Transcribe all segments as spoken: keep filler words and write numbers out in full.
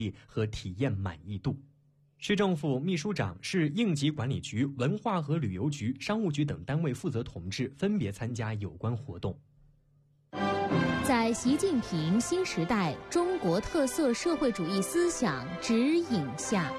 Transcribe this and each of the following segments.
力和体验满意度。市政府秘书长、市应急管理局、文化和旅游局、商务局等单位负责同志分别参加有关活动。 在习近平新时代中国特色社会主义思想指引下，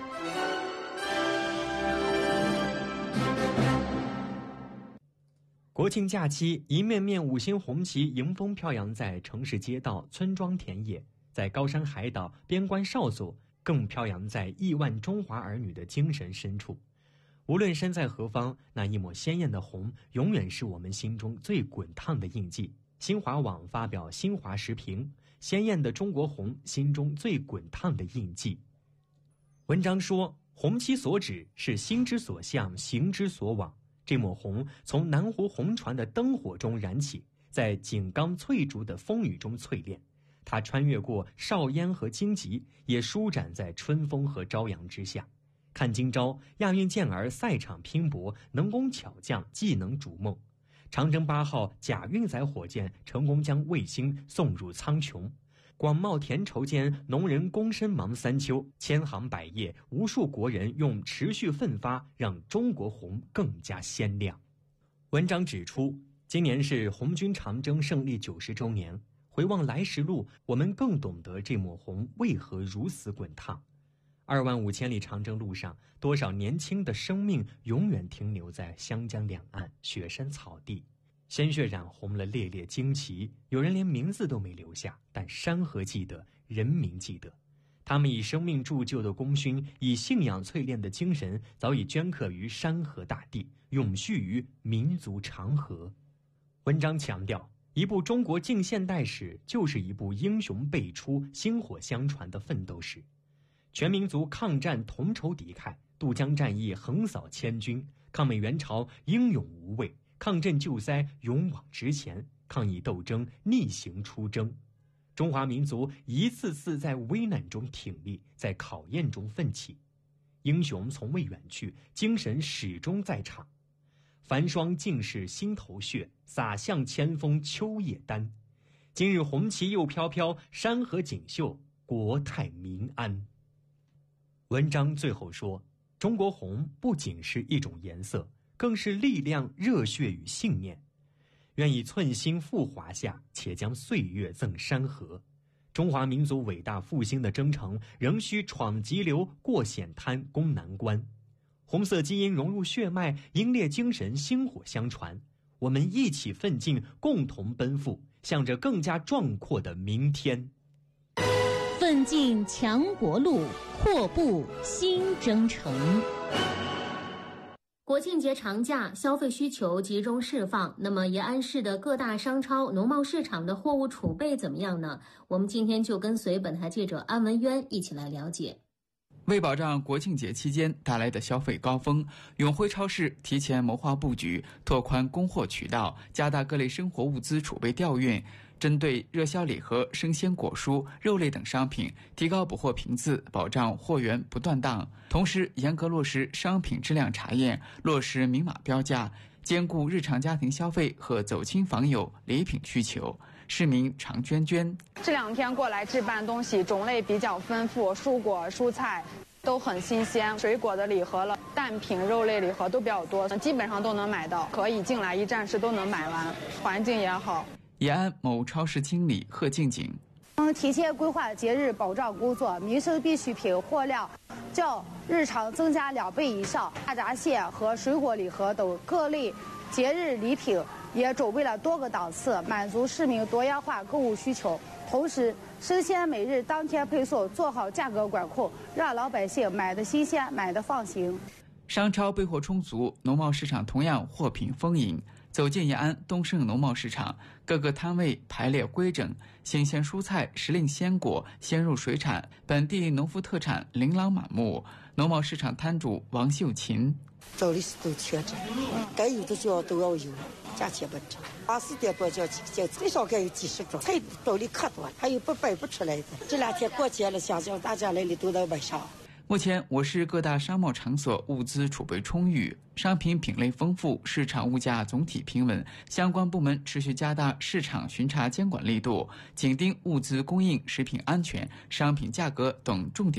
国庆假期，一面面五星红旗迎风飘扬在城市街道、村庄田野，在高山海岛、边关哨所，更飘扬在亿万中华儿女的精神深处。无论身在何方，那一抹鲜艳的红，永远是我们心中最滚烫的印记。新华网发表新华时评：鲜艳的中国红，心中最滚烫的印记。文章说，红旗所指是心之所向，行之所往。这抹红从南湖红船的灯火中燃起，在井冈翠竹的风雨中淬炼。它穿越过哨烟和荆棘，也舒展在春风和朝阳之下。看今朝亚运健儿赛场拼搏，能工巧匠，技能逐梦。长征八号甲运载火箭成功将卫星送入苍穹。广袤田畴间，农人躬身忙三秋，千行百业，无数国人用持续奋发，让中国红更加鲜亮。文章指出，今年是红军长征胜利九十周年，回望来时路，我们更懂得这抹红为何如此滚烫。二万五千里长征路上，多少年轻的生命永远停留在湘江两岸雪山草地。鲜血染红了烈烈旌旗，有人连名字都没留下，但山河记得，人民记得。他们以生命铸就的功勋，以信仰淬炼的精神，早已镌刻于山河大地，永续于民族长河。文章强调，一部中国近现代史，就是一部英雄辈出、薪火相传的奋斗史。全民族抗战同仇敌忾，渡江战役横扫千军，抗美援朝英勇无畏，抗震救灾勇往直前，抗疫斗争逆行出征。中华民族一次次在危难中挺立，在考验中奋起，英雄从未远去，精神始终在场。繁霜尽是心头血，洒向千峰秋叶丹。今日红旗又飘飘，山河锦绣，国泰民安。文章最后说，中国红不仅是一种颜色，更是力量、热血与信念。愿以寸心赴华夏，且将岁月赠山河。中华民族伟大复兴的征程，仍需闯急流、过险滩、攻难关。红色基因融入血脉，英烈精神薪火相传。我们一起奋进，共同奔赴，向着更加壮阔的明天。 奋进强国路，阔步新征程。国庆节长假，消费需求集中释放。那么延安市的各大商超、农贸市场的货物储备怎么样呢？我们今天就跟随本台记者安文渊一起来了解。 为保障国庆节期间带来的消费高峰，永辉超市提前谋划布局，拓宽供货渠道，加大各类生活物资储备调运。针对热销礼盒、生鲜果蔬、肉类等商品，提高补货频次，保障货源不断档。同时，严格落实商品质量查验，落实明码标价，兼顾日常家庭消费和走亲访友礼品需求。市民常娟娟： 这两天过来置办东西，种类比较丰富，蔬果、蔬菜都很新鲜，水果的礼盒了，蛋品、肉类礼盒都比较多，基本上都能买到，可以进来一站式都能买完，环境也好。 延安某超市经理贺静景： 嗯，提前规划节日保障工作，民生必需品货量较日常增加两倍以上，大闸蟹和水果礼盒等各类节日礼品也准备了多个档次，满足市民多样化购物需求。同时，生鲜每日当天配送，做好价格管控，让老百姓买的新鲜，买的放心。 商超备货充足，农贸市场同样货品丰盈。走进延安东盛农贸市场，各个摊位排列规整，新鲜蔬菜、时令鲜果、鲜肉水产、本地农副特产琳琅满目。农贸市场摊主王秀琴： 找的是都缺着，该有的就要都要有，价钱不涨。八四点多叫起，最少该有几十种，菜找的可多了，还有不摆不出来的。这两天过节了，想想大家来里都能买上。 目前，我市各大商贸场所物资储备充裕，商品品类丰富，市场物价总体平稳。相关部门持续加大市场巡查监管力度，紧盯物资供应、食品安全、商品价格等重点